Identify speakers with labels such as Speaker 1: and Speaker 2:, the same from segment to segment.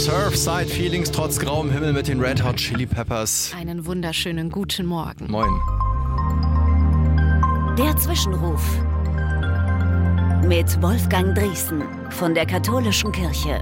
Speaker 1: Surfside Feelings trotz grauem Himmel mit den Red Hot Chili Peppers.
Speaker 2: Einen wunderschönen guten Morgen.
Speaker 1: Moin.
Speaker 3: Der Zwischenruf mit Wolfgang Drießen von der Katholischen Kirche.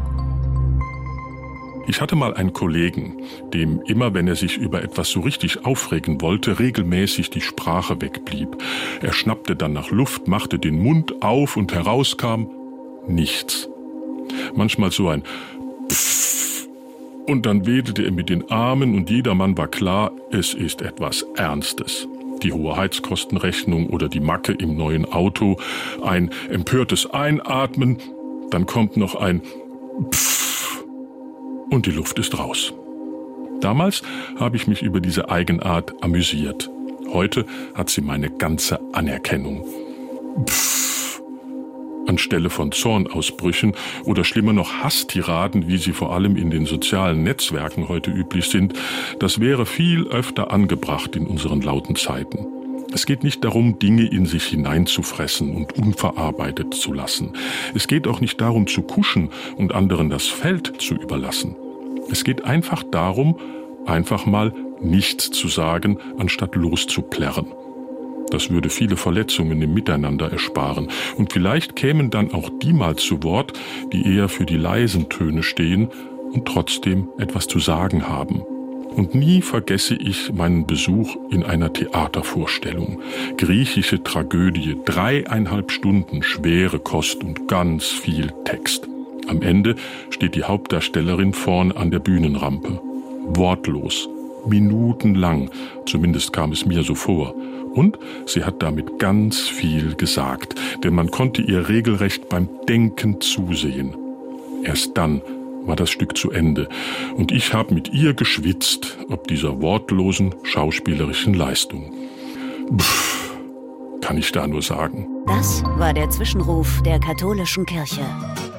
Speaker 4: Ich hatte mal einen Kollegen, dem immer, wenn er sich über etwas so richtig aufregen wollte, regelmäßig die Sprache wegblieb. Er schnappte dann nach Luft, machte den Mund auf und herauskam nichts. Manchmal so ein Pfff. Und dann wedelte er mit den Armen und jedermann war klar, es ist etwas Ernstes. Die hohe Heizkostenrechnung oder die Macke im neuen Auto, ein empörtes Einatmen, dann kommt noch ein Pfff und die Luft ist raus. Damals habe ich mich über diese Eigenart amüsiert. Heute hat sie meine ganze Anerkennung. Pfff. Anstelle von Zornausbrüchen oder schlimmer noch Hasstiraden, wie sie vor allem in den sozialen Netzwerken heute üblich sind, das wäre viel öfter angebracht in unseren lauten Zeiten. Es geht nicht darum, Dinge in sich hineinzufressen und unverarbeitet zu lassen. Es geht auch nicht darum, zu kuschen und anderen das Feld zu überlassen. Es geht einfach darum, einfach mal nichts zu sagen, anstatt loszuplärren. Das würde viele Verletzungen im Miteinander ersparen. Und vielleicht kämen dann auch die mal zu Wort, die eher für die leisen Töne stehen und trotzdem etwas zu sagen haben. Und nie vergesse ich meinen Besuch in einer Theatervorstellung. Griechische Tragödie, 3,5 Stunden, schwere Kost und ganz viel Text. Am Ende steht die Hauptdarstellerin vorn an der Bühnenrampe. Wortlos, minutenlang, zumindest kam es mir so vor. Und sie hat damit ganz viel gesagt, denn man konnte ihr regelrecht beim Denken zusehen. Erst dann war das Stück zu Ende und ich habe mit ihr geschwitzt, ob dieser wortlosen schauspielerischen Leistung. Pff, kann ich da nur sagen.
Speaker 3: Das war der Zwischenruf der Katholischen Kirche.